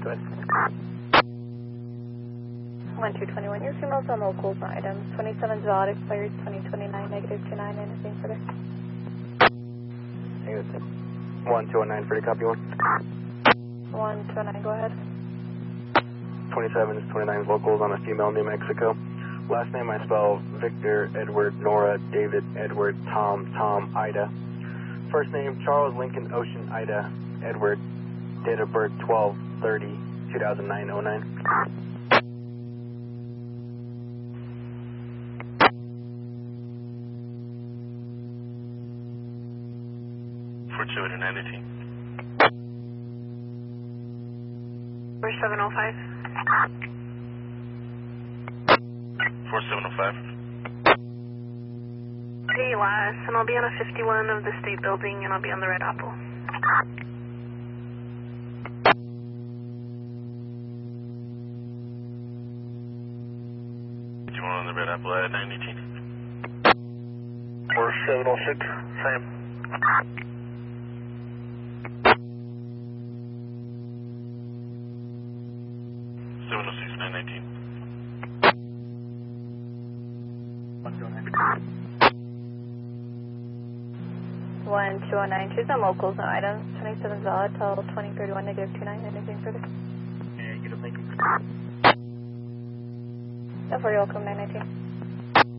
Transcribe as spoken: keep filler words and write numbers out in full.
Go ahead. one two two one, your females on locals and items. twenty-seven valid, expires twenty twenty-nine, negative two nine, anything further? Negative one two one nine, for the copy one. one two nine, go ahead. twenty-seven is twenty-nine locals on a female, New Mexico. Last name I spell Victor, Edward, Nora, David, Edward, Tom, Tom, Ida. First name Charles Lincoln Ocean, Ida, Edward. Date of birth twelve thirty two thousand nine oh nine. four two eight ninety. four seven oh five. four seven oh five. Hey, last, and I'll be on a fifty-one of the State Building, and I'll be on the Red Apple. Do you want on the Red Apple at ninety-two? four seven oh six, same. seven oh six nine nineteen. one two nine. one two one nine, choose on locals and items. twenty-seven valid till twenty thirty-one, negative two nine, anything further? Yeah, get a link. Yeah, for you, welcome nine nineteen.